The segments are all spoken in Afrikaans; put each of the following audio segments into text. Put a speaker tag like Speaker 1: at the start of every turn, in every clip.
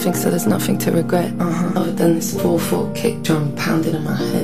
Speaker 1: nothing, so there's nothing to regret. Other than this 4/4 kick drum pounding in my head.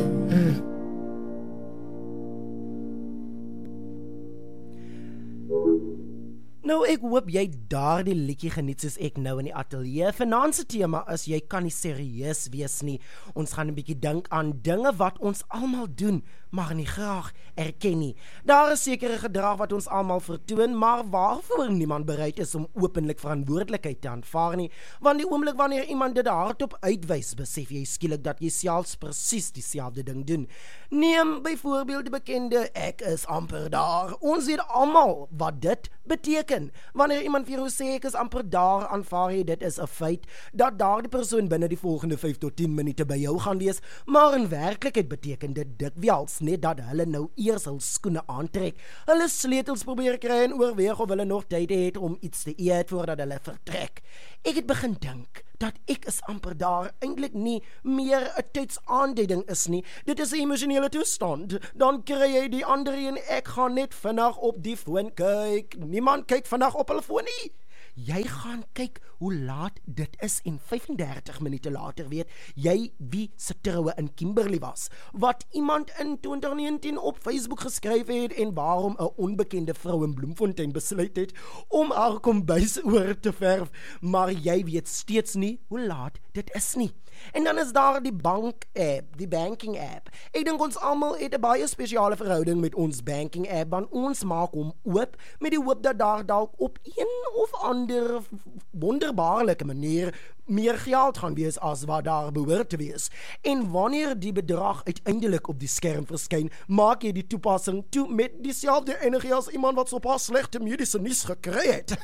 Speaker 2: Nou, ek hoop jy daardie liedjie geniet soos ek nou in die ateljee. Vanaand se tema is jy kan nie serieus wees nie. Ons gaan 'n bietjie dink aan dinge wat ons almal doen, maar nie graag erken nie. Daar is sekere gedrag wat ons almal vertoon, maar waarvoor niemand bereid is om openlik verantwoordelikheid te aanvaar nie. Want die oomblik wanneer iemand dit hardop uitwys, besef jy skielik dat jy selfs presies dieselfde ding doen. Neem byvoorbeeld die bekende ek is amper daar. Ons weet almal wat dit beteken. Wanneer iemand vir jou sê ek is amper daar, aanvaar jy dit is 'n feit dat daardie persoon binne die volgende 5 tot 10 minute by jou gaan wees, maar in werklikheid beteken dit dikwels net dat hulle nou eers hul skoene aantrek, hulle sleutels probeer kry en oorweeg of hulle nog tyd het om iets te eet voordat hulle vertrek. Ek het begin dink dat ek is amper daar eintlik nie meer 'n tydsaanduiding is nie. Dit is 'n emosionele toestand. Dan kry jy die ander een, ek gaan net vinnig op die foon kyk. Niemand kyk vinnig op hulle foon nie. Jy gaan kyk hoe laat dit is en 35 minute later weet jy wie se troue in Kimberley was, wat iemand in 2019 op Facebook geskryf het en waarom 'n onbekende vrou in Bloemfontein besluit het om haar kombuis oor te verf, maar jy weet steeds nie hoe laat dit is nie. En dan is daar die bank-app, die banking-app. Ek dink ons almal het 'n baie spesiale verhouding met ons banking-app, want ons maak hom oop met die hoop dat daar dalk op een of ander wonderbaarlike manier meer geld gaan wees as wat daar behoort te wees. En wanneer die bedrag uiteindelik op die skerm verskyn, maak jy die toepassing toe met dieselfde energie as iemand wat sopas slegte mediese nuus gekry het.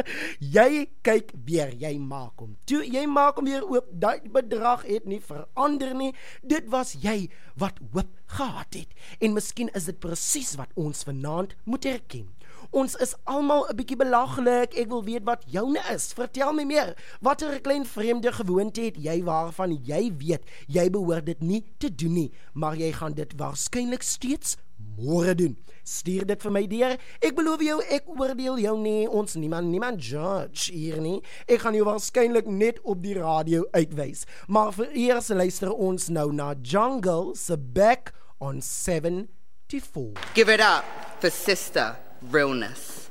Speaker 2: Jy kyk weer, jy maak hom toe, jy maak hom weer oop, die bedrag het nie verander nie, dit was jy wat hoop gehad het. En miskien is dit presies wat ons vanaand moet erken. Ons is almal 'n bietjie belaglik. Ek wil weet wat joune is. Vertel my meer. Watter klein vreemde gewoonte het jy waarvan jy weet jy behoort dit nie te doen nie, maar jy gaan dit waarskynlik steeds môre doen. Stuur dit vir my deur. Ek beloof jou, ek oordeel jou nie. Ons niemand judge hier nie. Ek gaan jou waarskynlik net op die radio uitwys. Maar vir eers luister ons nou na Jungle se Back on 74.
Speaker 3: Give it up for Sister Realness.